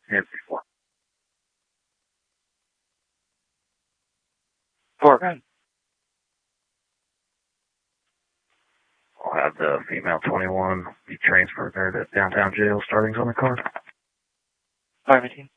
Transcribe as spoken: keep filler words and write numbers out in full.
Here before. Four men. I'll have the female twenty-one be transferred there to downtown jail, starting's on the card. Five eighteen.